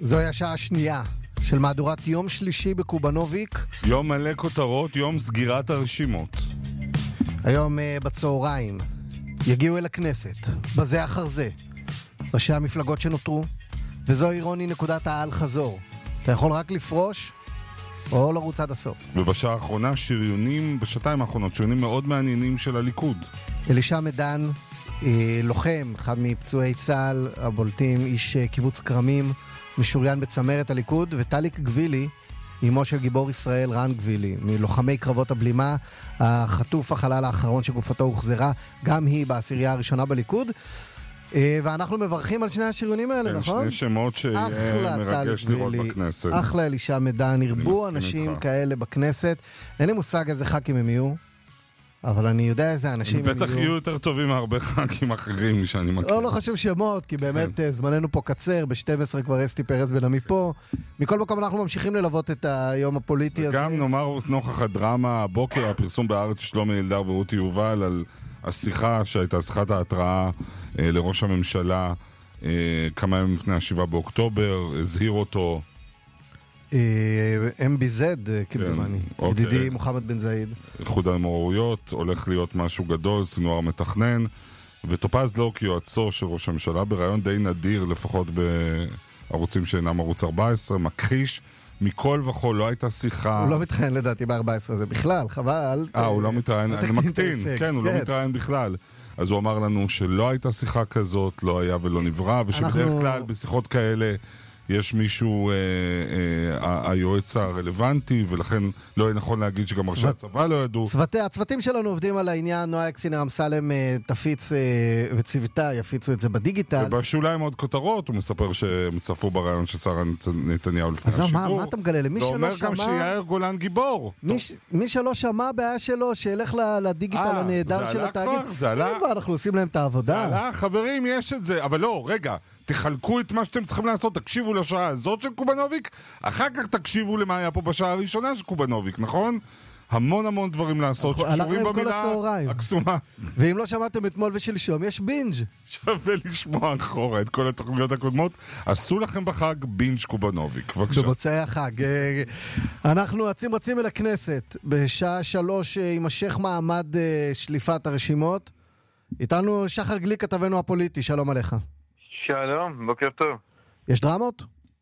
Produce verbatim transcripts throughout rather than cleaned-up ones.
זוהי השעה השנייה של מהדורת יום שלישי בקובנוביק. יום מלא כותרות, יום סגירת הרשימות. היום uh, בצהריים יגיעו אל הכנסת, בזה אחר זה, ראשי המפלגות שנותרו, וזו אירוני נקודת העל חזור. אתה יכול רק לפרוש או לרוץ עד הסוף. ובשעה האחרונה שריונים, בשעתיים האחרונות, שריונים מאוד מעניינים של הליכוד. אלישע מדן, אה, לוחם, אחד מפצועי צה"ל הבולטים, איש אה, קיבוץ קרמים, משוריין בצמרת הליכוד, וטליק גבילי, אמו של גיבור ישראל רן גבילי, מלוחמי קרבות הבלימה, החטוף החלל האחרון שגופתו הוחזרה, גם היא בעשירייה הראשונה בליכוד. ואנחנו מברכים על שני השריונים האלה, כן, נכון? שני שמות שיהיה מרגש לראות בכנסת. אחלה אלישע מדן, הרבו אנשים איתך. כאלה בכנסת. אין לי מושג איזה ח"כים הם יהיו, אבל אני יודע איזה אנשים הם יהיו. בטח יהיו יותר טובים מהרבה ח"כים אחרים שאני מכיר. לא, לא חשוב שמות, כי באמת כן. זמננו פה קצר, ב-שתים עשרה כבר אסתי פרץ בן עמי פה. מכל מקום אנחנו ממשיכים ללוות את היום הפוליטי הזה. גם נאמר נוכח הדרמה, הבוקר, הפרסום בארץ שלומי אלדר ורותי יובל על השיחה שהייתה שיחת ההתראה אה, לראש הממשלה אה, כמה ימים לפני השבעה באוקטובר, הזהיר אותו אם בי זד, כמדומני, ידידי מוחמד בן זאיד. איחוד האמירויות, הולך להיות משהו גדול, סינואר מתכנן, וטופז לוק, יועצו של ראש הממשלה, ברעיון די נדיר, לפחות בערוצים שאינם ערוץ ארבע עשרה, מכחיש מכל וכל, לא הייתה שיחה. הוא לא מתראיין לדעתי ב-ארבע עשרה, זה בכלל, חבל. אה, הוא לא מתראיין, אני מקטין, כן, הוא לא מתראיין בכלל. אז הוא אמר לנו שלא הייתה שיחה כזאת, לא היה ולא נברא, ושבדרך כלל בשיחות כאלה יש מישהו, אה, אה, היועץ הרלוונטי, ולכן לא יהיה נכון להגיד שגם ראשי הצבא לא ידעו. צוותי, הצוותים שלנו עובדים על העניין, נועה אקסינר אמסלם אה, תפיץ אה, וצוותה, יפיצו את זה בדיגיטל. ובשוליים עוד כותרות, הוא מספר שהם צפו ברעיון של שרה נתניהו לפני השידור. אז מה, מה אתה מגלה? למי שלא שמע... ואומר גם שיאיר גולן גיבור. מי, ש... מי שלא שמע בעיה שלו, שילך לדיגיטל 아, הנהדר של התאגיד. כבר, זה עלה. כבר, אנחנו עושים להם את העבודה. זה עלה, חברים, יש את זה. אבל לא, רגע. תחלקו את מה שאתם צריכים לעשות, תקשיבו לשעה הזאת של קובנוביק, אחר כך תקשיבו למה היה פה בשעה הראשונה של קובנוביק, נכון? המון המון דברים לעשות, שקשורים במילה הקסומה. ואם לא שמעתם אתמול ושלשום, יש בינג'. שווה לשמוע אחורה את כל התוכניות הקודמות. עשו לכם בחג בינג' קובנוביק, בבקשה. במוצאי החג. אנחנו רצים רצים אל הכנסת, בשעה שלוש יימשך מעמד שליפת הרשימות. איתנו שחר גליק, כתבנו הפוליטי, שלום עליך. שלום, בוקר טוב. יש דרמות?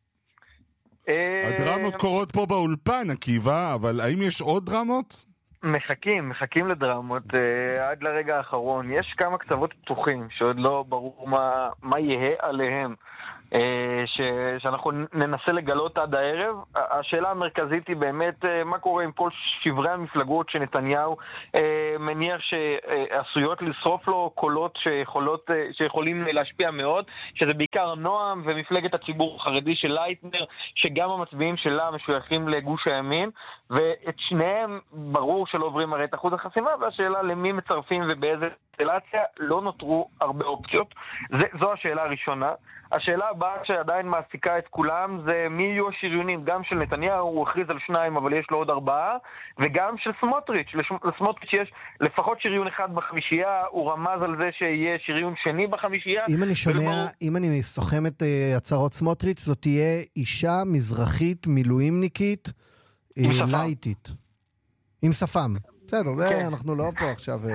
הדרמות קורות פה באולפן, עקיבא, אבל האם יש עוד דרמות? מחכים, מחכים לדרמות עד לרגע האחרון. יש כמה קצוות פתוחים שעוד לא ברור מה, מה יהיה עליהם. ש... שאנחנו ננסה לגלות עד הערב. השאלה המרכזית היא באמת מה קורה עם כל שברי המפלגות שנתניהו מניח שעשויות לשרוף לו קולות שיכולות, שיכולים להשפיע מאוד, שזה בעיקר נועם ומפלגת הציבור החרדי של לייטנר, שגם המצביעים שלה משויכים לגוש הימין, ואת שניהם ברור שלא עוברים הרי את אחוז החסימה, והשאלה למי מצרפים ובאיזה קונסטלציה, לא נותרו הרבה אופציות. זה, זו השאלה הראשונה. השאלה הבאה שעדיין מעסיקה את כולם זה מי יהיו השריונים, גם של נתניהו, הוא הכריז על שניים אבל יש לו עוד ארבעה, וגם של סמוטריץ'. לסמוטריץ' יש לפחות שריון אחד בחמישייה, הוא רמז על זה שיהיה שריון שני בחמישייה. אם אני שומע, ולבור... אם אני סוכם את uh, הצהרות סמוטריץ', זאת תהיה אישה מזרחית מילואימניקית uh, לייטית. עם שפם. בסדר, זה כן. אנחנו לא פה עכשיו... Uh...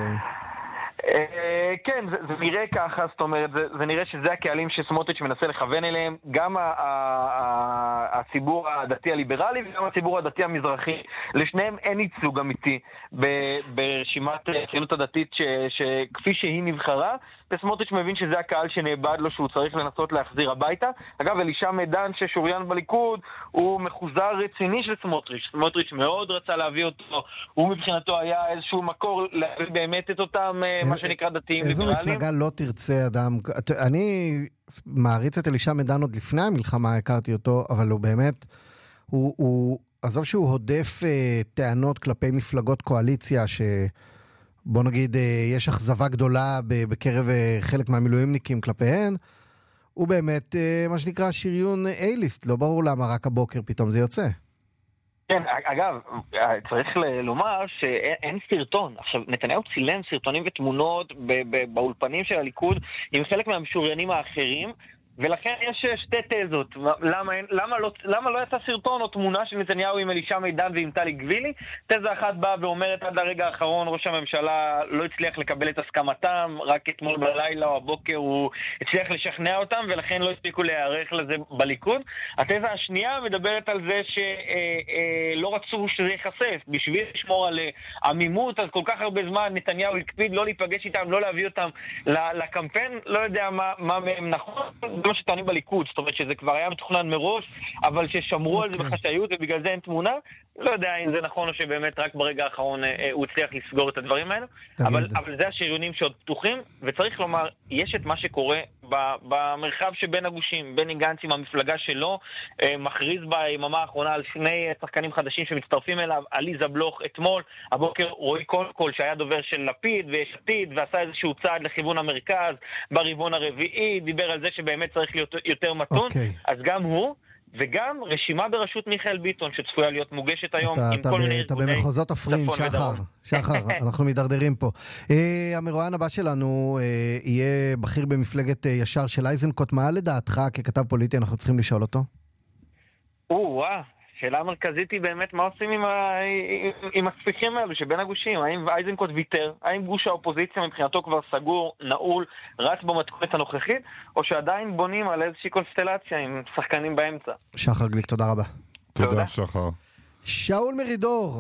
כן, זה, זה נראה ככה, זאת אומרת, זה, זה נראה שזה הקהלים שסמוטריץ' מנסה לכוון אליהם, גם ה, ה, ה, הציבור הדתי הליברלי וגם הציבור הדתי המזרחי. לשניהם אין ייצוג אמיתי ברשימת הציונות הדתית ש, שכפי שהיא נבחרה, וסמוטריץ' מבין שזה הקהל שנאבד לו שהוא צריך לנסות להחזיר הביתה. אגב, אלישע מדן ששוריין בליכוד הוא מחוזר רציני של סמוטריץ'. סמוטריץ' מאוד רצה להביא אותו, הוא מבחינתו היה איזשהו מקור להביא באמת את אותם מה שנקרא דתיים ליברליים. איזו מפלגה לא תרצה אדם, אני מעריץ את אלישע מדן עוד לפני המלחמה, הכרתי אותו, אבל הוא באמת, הוא, הוא עזוב שהוא הודף אה, טענות כלפי מפלגות קואליציה ש... בוא נגיד, יש אכזבה גדולה בקרב חלק מהמילואימניקים כלפיהן, הוא באמת, מה שנקרא, שריון A-ליסט, לא ברור למה רק הבוקר פתאום זה יוצא. כן, אגב, צריך לומר שאין סרטון. עכשיו, נתניהו צילם סרטונים ותמונות באולפנים של הליכוד עם חלק מהמשוריינים האחרים, ולכן יש שתי תזות. למה, למה, לא, למה לא יצא סרטון או תמונה של נתניהו עם אלישע מידן ועם טלי גבילי? תזה אחת באה ואומרת עד לרגע האחרון ראש הממשלה לא הצליח לקבל את הסכמתם, רק אתמול בלילה או הבוקר הוא הצליח לשכנע אותם ולכן לא הספיקו להיערך לזה בליכוד. התזה השנייה מדברת על זה שלא רצו שזה ייחשף. בשביל לשמור על עמימות, אז כל כך הרבה זמן נתניהו הקפיד לא להיפגש איתם, לא להביא אותם לקמפיין, לא יודע מה, מה מהם נכון. לא שטענים בליכוד, זאת אומרת שזה כבר היה מתוכנן מראש, אבל ששמרו על זה בחשאיות ובגלל זה אין תמונה, לא יודע אם זה נכון או שבאמת רק ברגע האחרון הוא הצליח לסגור את הדברים האלה, אבל, אבל זה השריונים שעוד פתוחים, וצריך לומר, יש את מה שקורה במרחב שבין הגושים, בני גנץ עם המפלגה שלו, מכריז ביממה האחרונה על שני שחקנים חדשים שמצטרפים אליו, עליזה בלוך אתמול, הבוקר רועי קונקול שהיה דובר של לפיד ויש עתיד, ועשה איזשהו צעד לכיוון המרכז ברבעון הרביעי, דיבר על זה שבאמת צריך להיות יותר מתון, okay. אז גם הוא, וגם רשימה בראשות מיכאל ביטון שצפויה להיות מוגשת היום אתה, עם אתה כל ב, מיני אתה ארגוני במחוזות אפרים, שחר, שחר, אנחנו מדרדרים פה. Uh, המרואיין הבא שלנו uh, יהיה בכיר במפלגת uh, ישר של אייזנקוט. מה לדעתך ככתב פוליטי אנחנו צריכים לשאול אותו? או-אה, שאלה המרכזית היא באמת מה עושים עם, ה... עם הספיחים האלו שבין הגושים. האם אייזנקוט ויתר? האם גוש האופוזיציה מבחינתו כבר סגור, נעול, רץ במתכונת הנוכחית, או שעדיין בונים על איזושהי קונסטלציה עם שחקנים באמצע? שחר גליק, תודה רבה. תודה, תודה. שחר. שאול מרידור,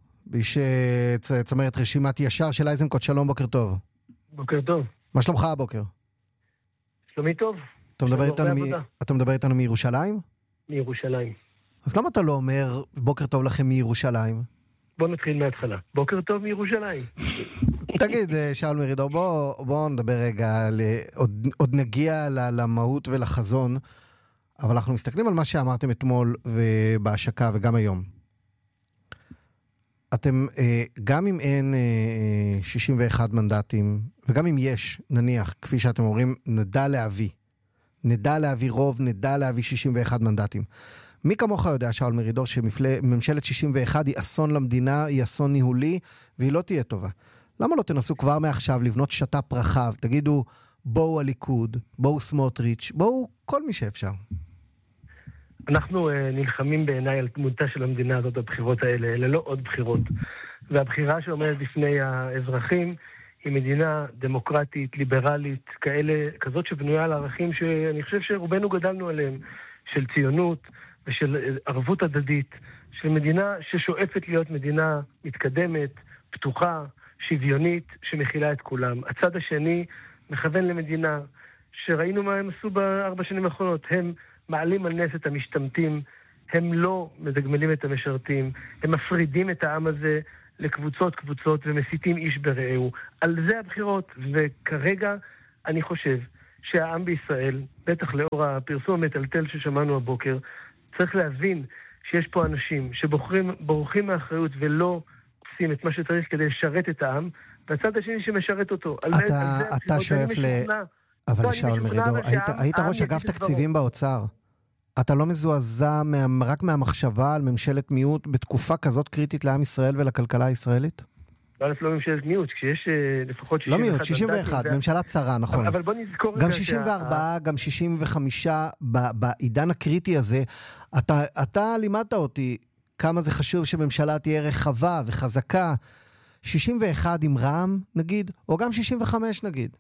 בשצמרת רשימת ישר של אייזנקוט, שלום, בוקר טוב. בוקר טוב. מה שלומך הבוקר? שלומי טוב. אתה מדבר איתנו, מ... אתה מדבר איתנו מירושלים? מירושלים. אז למה אתה לא אומר בוקר טוב לכם מירושלים? בוא נתחיל מההתחלה. בוקר טוב מירושלים. תגיד, שאול מרידור, בוא, בוא נדבר רגע, עוד, עוד נגיע למהות ולחזון, אבל אנחנו מסתכלים על מה שאמרתם אתמול ובהשקה וגם היום. אתם, גם אם אין שישים ואחד מנדטים, וגם אם יש, נניח, כפי שאתם אומרים, נדע להביא. נדע להביא רוב, נדע להביא שישים ואחד מנדטים. מי כמוך יודע, שאול מרידור, שממשלת שישים ואחת היא אסון למדינה, היא אסון ניהולי, והיא לא תהיה טובה. למה לא תנסו כבר מעכשיו לבנות שט"פ רחב? תגידו, בואו הליכוד, בואו סמוטריץ', בואו כל מי שאפשר. אנחנו uh, נלחמים בעיניי על דמותה של המדינה הזאת, הבחירות האלה, אלה לא עוד בחירות. והבחירה שעומדת בפני האזרחים היא מדינה דמוקרטית, ליברלית, כאלה, כזאת שבנויה על ערכים שאני חושב שרובנו גדלנו עליהם, של ציונות ושל ערבות הדדית, של מדינה ששואפת להיות מדינה מתקדמת, פתוחה, שוויונית, שמכילה את כולם. הצד השני מכוון למדינה שראינו מה הם עשו בארבע שנים האחרונות. הם מעלים על נס את המשתמטים, הם לא מדגמלים את המשרתים, הם מפרידים את העם הזה לקבוצות קבוצות ומסיתים איש ברעהו. על זה הבחירות, וכרגע אני חושב שהעם בישראל, בטח לאור הפרסום המטלטל ששמענו הבוקר, צריך להבין שיש פה אנשים שבורחים מאחריות ולא עושים את מה שצריך כדי לשרת את העם, והצד השני שמשרת אותו. אתה, על זה, אתה שואף ל... אבל שאול מרידור, היית, היית ראש אגף תקציבים באוצר. אתה לא מזועזע מה, רק מהמחשבה על ממשלת מיעוט בתקופה כזאת קריטית לעם ישראל ולכלכלה הישראלית? לא, לא ממשלת מיעוט, כשיש לפחות שישים ואחת... לא מיעוט, שישים ואחת, ממשלה צרה, נכון. אבל בוא נזכור... גם שישים וארבע, גם שישים וחמש, בעידן הקריטי הזה, אתה, אתה לימדת אותי כמה זה חשוב שממשלה תהיה רחבה וחזקה. שישים ואחת עם רע"מ, נגיד, או גם שישים וחמש, נגיד.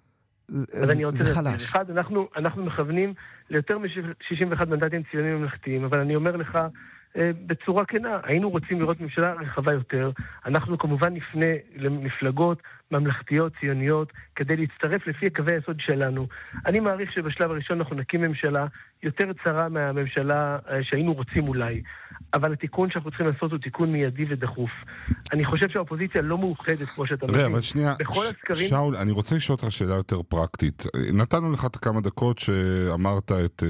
זה חלש. אחד, אנחנו, אנחנו מכוונים ליותר מ-שישים ואחד מנדטים ציונים ממלכתיים, אבל אני אומר לך, בצורה כנה, היינו רוצים לראות ממשלה רחבה יותר, אנחנו כמובן נפנה למפלגות ממלכתיות, ציוניות, כדי להצטרף לפי קווי היסוד שלנו. אני מעריך שבשלב הראשון אנחנו נקים ממשלה יותר צרה מהממשלה שהיינו רוצים אולי, אבל התיקון שאנחנו צריכים לעשות הוא תיקון מיידי ודחוף. אני חושב שהאופוזיציה לא מאוחדת כמו שאתה מבין. אבל שנייה, הסקרים... שאול, אני רוצה לשאול אותך שאלה יותר פרקטית. נתנו לך כמה דקות שאמרת את...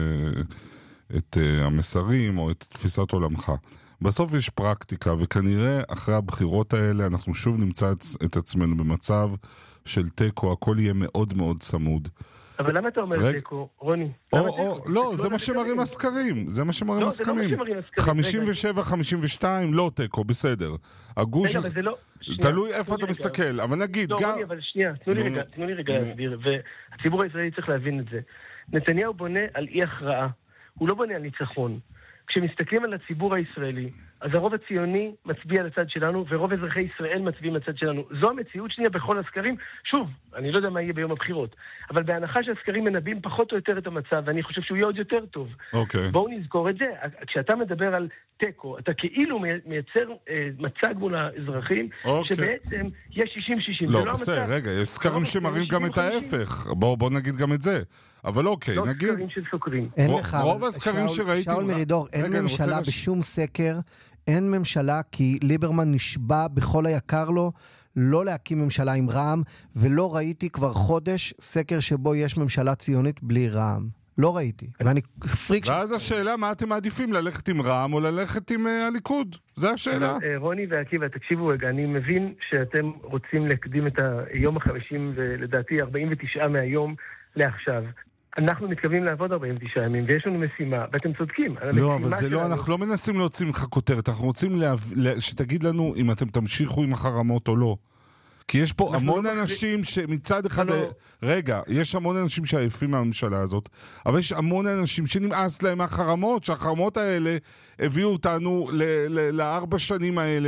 את uh, המסרים או את תפיסת עולמך. בסוף יש פרקטיקה, וכנראה אחרי הבחירות האלה אנחנו שוב נמצא את, את עצמנו במצב של טקו, הכל יהיה מאוד מאוד צמוד. אבל למה אתה אומר רג... טקו, רוני? או, או, טקו? לא, זה מה שמראים הסקרים. זה מה שמראים הסקרים. חמישים ושבע חמישים ושתיים, לא טקו, בסדר. הגוש... רגע, אבל זה לא... תלוי איפה אתה מסתכל, אבל נגיד... לא, רוני, אבל שנייה, תנו לי רגע להסביר, והציבור הישראלי צריך להבין את זה. נתניהו בונה על אי הכרעה. הוא לא בונה על ניצחון. כשמסתכלים על הציבור הישראלי, אז הרוב הציוני מצביע לצד שלנו, ורוב אזרחי ישראל מצביעים לצד שלנו. זו המציאות שנייה בכל הסקרים. שוב, אני לא יודע מה יהיה ביום הבחירות, אבל בהנחה שהסקרים מנבאים פחות או יותר את המצב, ואני חושב שהוא יהיה עוד יותר טוב. Okay. בואו נזכור את זה. כשאתה מדבר על טקו, אתה כאילו מייצר אה, מצג מול האזרחים, okay. שבעצם יש שישים שישים. לא, בסדר, רגע, יש סקרים שמראים גם את ההפך. בואו בוא נגיד גם את זה. אבל אוקיי, לא נגיד... לא סקרים של סוקרים. אין לך, רוב הסקרים שראיתי... שאול מרידור, אין ממשלה בשום סקר, אין ממשלה כי ליברמן נשבע בכל היקר לו לא להקים ממשלה עם רע"מ, ולא ראיתי כבר חודש סקר שבו יש ממשלה ציונית בלי רע"מ. לא ראיתי, ואני פריק... ואז השאלה, מה אתם מעדיפים, ללכת עם רע"מ או ללכת עם הליכוד? זו השאלה. רוני ועקיבא, תקשיבו רגע, אני מבין שאתם רוצים להקדים את היום החמישים, ולדעתי ארבעים ותשעה מהיום לעכשיו. אנחנו מתכוונים לעבוד ארבעים ותשעה ימים, ויש לנו משימה, ואתם צודקים. לא, אבל זה לא, אנחנו לא מנסים להוציא ממך כותרת, אנחנו רוצים שתגיד לנו אם אתם תמשיכו עם החרמות או לא. כי יש פה המון אנשים שמצד אחד... רגע, יש המון אנשים שעייפים מהממשלה הזאת, אבל יש המון אנשים שנמאס להם מהחרמות, שהחרמות האלה הביאו אותנו לארבע שנים האלה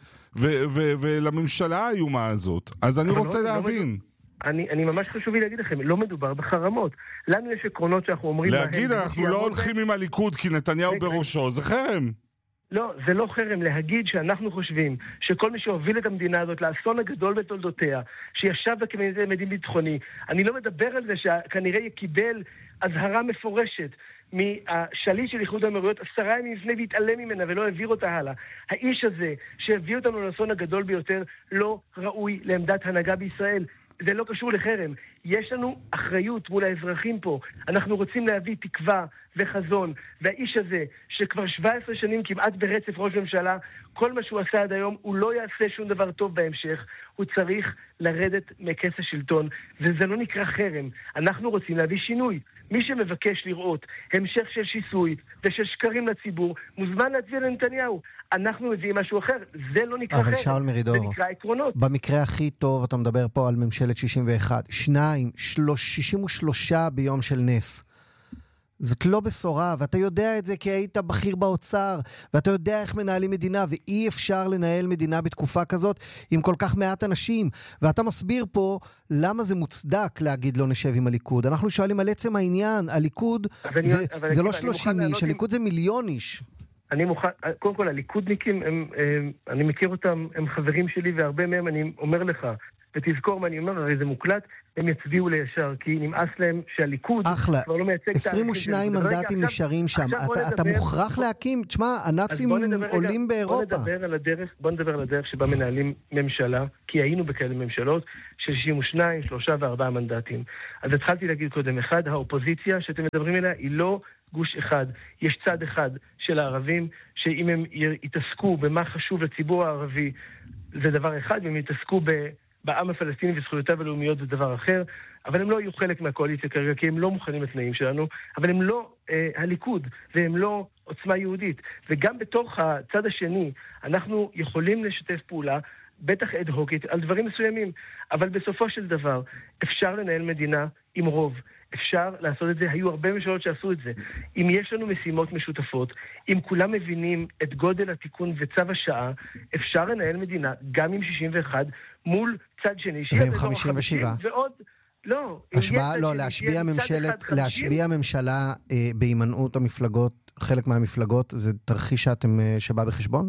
ולממשלה האיומה הזאת. אז אני רוצה להבין. אני, אני ממש חשוב לי להגיד לכם, לא מדובר בחרמות. לנו יש עקרונות שאנחנו אומרים... להגיד, אנחנו לא הולכים עם הליכוד כי נתניהו בראשו, זה חרם. לא, זה לא חרם. להגיד שאנחנו חושבים שכל מי שהוביל את המדינה הזאת לאסון הגדול בתולדותיה, שישב בקבינט מדין ביטחוני, אני לא מדבר על זה שכנראה קיבל אזהרה מפורשת מהשליט של איחוד האמירויות עשרה ימים לפני והתעלם ממנה ולא העביר אותה הלאה. האיש הזה שהביא אותנו לאסון הגדול ביותר לא ראוי לעמדת הנהגה בישראל. זה לא קשור לחרם. יש לנו אחריות מול האזרחים פה. אנחנו רוצים להביא תקווה וחזון. והאיש הזה, שכבר שבע עשרה שנים כמעט ברצף ראש ממשלה, כל מה שהוא עשה עד היום, הוא לא יעשה שום דבר טוב בהמשך. הוא צריך לרדת מכס השלטון. וזה לא נקרא חרם. אנחנו רוצים להביא שינוי. מי שמבקש לראות המשך של שיסוי ושל שקרים לציבור, מוזמן להצביע לנתניהו. אנחנו מביאים משהו אחר. זה לא נקרא חרם. אבל שאול מרידור, זה נקרא עקרונות. במקרה הכי טוב, אתה מדבר פה על ממשלת שישים ואחת. שניים, שלוש, שישים ושלושה ביום של נס. זאת לא בשורה, ואתה יודע את זה כי היית בכיר באוצר, ואתה יודע איך מנהלים מדינה, ואי אפשר לנהל מדינה בתקופה כזאת עם כל כך מעט אנשים. ואתה מסביר פה למה זה מוצדק להגיד לא נשב עם הליכוד. אנחנו שואלים על עצם העניין, הליכוד זה, זה לא שלושים איש, הליכוד זה מיליון איש. אני מוכן, קודם כל הליכודניקים, הם, הם, אני מכיר אותם, הם חברים שלי, והרבה מהם אני אומר לך, ותזכור מה אני אומר, הרי זה מוקלט, הם יצביעו לישר, כי נמאס להם שהליכוד אחלה. כבר לא מייצג... עשרים ושניים מנדטים נשארים שם. אתה, אתה מוכרח להקים, תשמע, הנאצים עולים באירופה. בוא נדבר על הדרך, בוא נדבר על הדרך שבה מנהלים ממשלה, כי היינו בכאלה ממשלות, של שישים ושניים, שלושה וארבעה מנדטים. אז התחלתי להגיד קודם, אחד, האופוזיציה שאתם מדברים עליה, היא לא גוש אחד. יש צד אחד של הערבים, שאם הם יתעסקו במה חשוב לציבור הערבי, זה דבר אחד, ואם יתעסקו ב... בעם הפלסטיני וזכויותיו הלאומיות זה דבר אחר, אבל הם לא יהיו חלק מהקואליציה כרגע, כי הם לא מוכנים לתנאים שלנו, אבל הם לא אה, הליכוד, והם לא עוצמה יהודית. וגם בתוך הצד השני, אנחנו יכולים לשתף פעולה, בטח אד-הוקית, על דברים מסוימים, אבל בסופו של דבר, אפשר לנהל מדינה עם רוב. אפשר לעשות את זה, היו הרבה ממשלות שעשו את זה. אם יש לנו משימות משותפות, אם כולם מבינים את גודל התיקון וצו השעה, אפשר לנהל מדינה גם עם שישים ואחת מול צד שני. ועם חמישים ושבע. ועוד, לא. השבעה, לא, להשביע ממשלת, להשביע ממשלה אה, בהימנעות המפלגות, חלק מהמפלגות, זה תרחיש שאתם, אה, שבא בחשבון?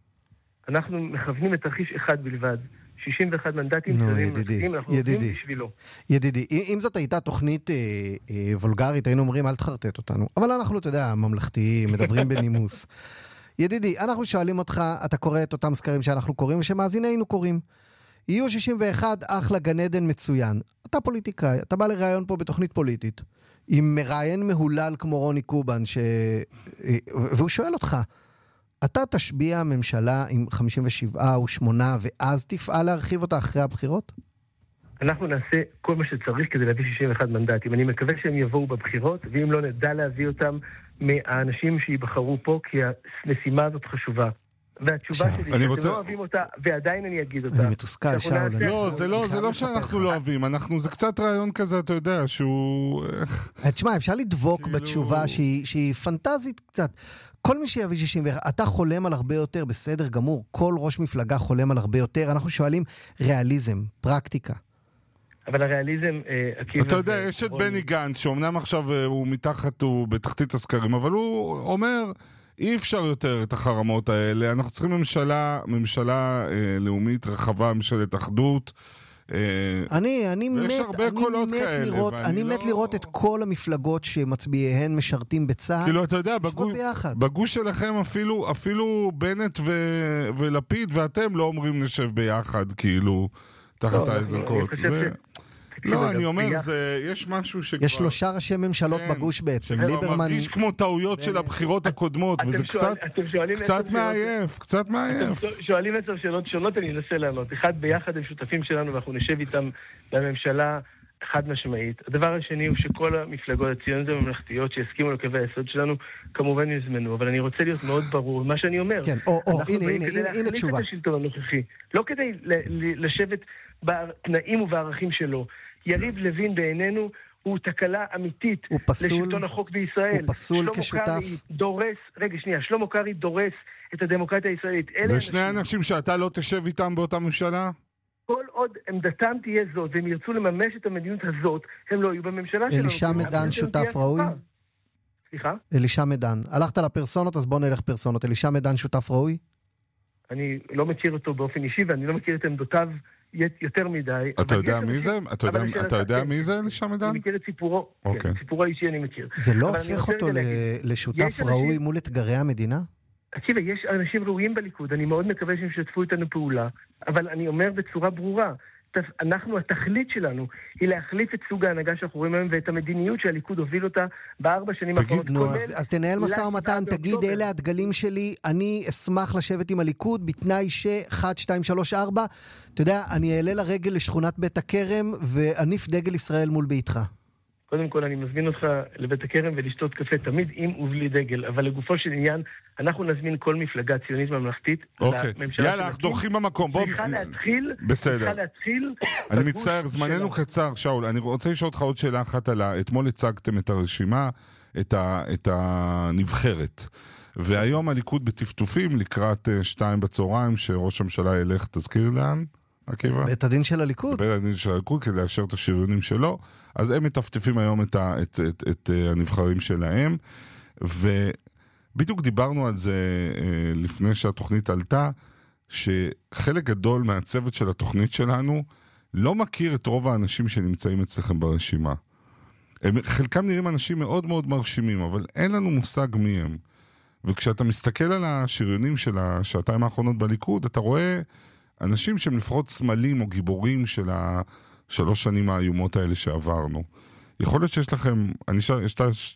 אנחנו מכוונים את תרחיש אחד בלבד. שישים ואחת מנדטים, נו, ידידי, ידידי, ידידי, אם זאת הייתה תוכנית אה, אה, וולגרית, היינו אומרים, אל תחרטט אותנו. אבל אנחנו, אתה יודע, ממלכתיים, מדברים בנימוס. ידידי, אנחנו שואלים אותך, אתה קורא את אותם סקרים שאנחנו קוראים, ושמאזינינו קוראים. יהיו שישים ואחת, אחלה גן עדן מצוין. אתה פוליטיקאי, אתה בא לראיון פה בתוכנית פוליטית, עם מראיין מהולל כמו רוני קובן, ש... והוא שואל אותך, אתה תשביע ממשלה עם חמישים ושבע או שמונה, ואז תפעל להרחיב אותה אחרי הבחירות? אנחנו נעשה כל מה שצריך כדי להביא שישים ואחת מנדטים. אני מקווה שהם יבואו בבחירות, ואם לא נדע להביא אותם מהאנשים שיבחרו פה, כי המשימה הזאת חשובה. והתשובה שלי, שאתם לא אוהבים אותה, ועדיין אני אגיד אותה. אני מתוסכל, שאול. לא, זה לא שאנחנו לא אוהבים, זה קצת רעיון כזה, אתה יודע, שהוא... תשמע, אפשר לדבוק בתשובה שהיא פנטזית קצת. כל מי שיביא שישים ואחת, אתה חולם על הרבה יותר, בסדר גמור, כל ראש מפלגה חולם על הרבה יותר, אנחנו שואלים ריאליזם, פרקטיקה. אבל הריאליזם... אתה יודע, יש את בני גנץ, שאומנם עכשיו הוא מתחת, הוא בתחתית הסקרים, אבל הוא אומר... אי אפשר יותר את החרמות האלה, אנחנו צריכים ממשלה, ממשלה אה, לאומית רחבה, ממשלת אחדות. אה, אני, אני מת, אני מת כאלה, לראות, אני לא... מת לראות את כל המפלגות שמצביעיהן משרתים בצה"ל. כאילו, אתה יודע, בגוש, בגוש שלכם אפילו, אפילו בנט ו, ולפיד ואתם לא אומרים נשב ביחד, כאילו, תחת האזנקות. זה... לא, אני אומר, יש משהו שכבר... יש שלושה ראשי ממשלות בגוש בעצם, ליברמן... מרגיש כמו טעויות של הבחירות הקודמות, וזה קצת מעייף, קצת מעייף. שואלים עשר שאלות שונות, אני אנסה לענות. אחד, ביחד הם שותפים שלנו, ואנחנו נשב איתם בממשלה חד משמעית. הדבר השני הוא שכל המפלגות הציוניות הממלכתיות שהסכימו לקווי היסוד שלנו, כמובן יוזמנו, אבל אני רוצה להיות מאוד ברור, מה שאני אומר. כן, או, או, הנה, הנה, הנה תשובה. לא כדי לשבת בתנאים ובערכים שלו. יריב לוין בעינינו הוא תקלה אמיתית לשלטון החוק בישראל. הוא פסול כשותף. דורס, רגע שנייה, שלמה קרעי דורס את הדמוקרטיה הישראלית. זה שני אנשים שאתה לא תשב איתם באותה ממשלה? כל עוד עמדתם תהיה זאת, והם ירצו לממש את המדיניות הזאת, הם לא יהיו בממשלה שלנו. אלישע מדן שותף ראוי? סליחה? אלישע מדן. הלכת לפרסונות, אז בוא נלך פרסונות. אלישע מדן שותף ראוי? אני לא מכיר אותו באופן אישי, ואני לא מכיר את עמדותיו יותר מדי. אתה יודע מי זה? אתה יודע מי זה אלישע מדן? אני מכיר את סיפורו. כן, סיפורו האישי אני מכיר. זה לא הופך אותו לשותף ראוי מול אתגרי המדינה? תקשיב, יש אנשים ראויים בליכוד, אני מאוד מקווה שהם שתפו איתנו פעולה, אבל אני אומר בצורה ברורה, אנחנו, התכלית שלנו היא להחליף את סוג ההנהגה שאנחנו רואים היום, ואת המדיניות שהליכוד הוביל אותה בארבע שנים האחרונות. תגיד, נו, אז, אז תנהל משא ומתן, תגיד, אלה הדגלים שלי, אני אשמח לשבת עם הליכוד, בתנאי ש-אחת, שתיים, שלוש, ארבע, אתה יודע, אני אעלה לרגל לשכונת בית הכרם, ואניף דגל ישראל מול ביתך. קודם כל, אני מזמין אותך לבית הכרם ולשתות קפה, תמיד עם ובלי דגל, אבל לגופו של עניין, אנחנו נזמין כל מפלגה ציונית ממלכתית. אוקיי, יאללה, אנחנו דורכים במקום. צריכה להתחיל, בסדר. צריכה להתחיל. אני מצטער, זמננו קצר, שאול. אני רוצה לשאול אותך עוד שאלה אחת על ה... אתמול הצגתם את הרשימה, את הנבחרת. והיום הליכוד בטפטופים לקראת שתיים בצהריים, שראש הממשלה ילך, תזכיר לאן? בית הדין של הליכוד. בית הדין של הליכוד, כדי לאשר את השריונים שלו. אז הם מטפטפים היום את, ה, את, את, את הנבחרים שלהם. ובדיוק דיברנו על זה לפני שהתוכנית עלתה, שחלק גדול מהצוות של התוכנית שלנו לא מכיר את רוב האנשים שנמצאים אצלכם ברשימה. הם, חלקם נראים אנשים מאוד מאוד מרשימים, אבל אין לנו מושג מי הם. וכשאתה מסתכל על השריונים של השעתיים האחרונות בליכוד, אתה רואה... אנשים שהם לפחות סמלים או גיבורים של השלוש שנים האיומות האלה שעברנו. יכול להיות שיש לכם, אני ש... יש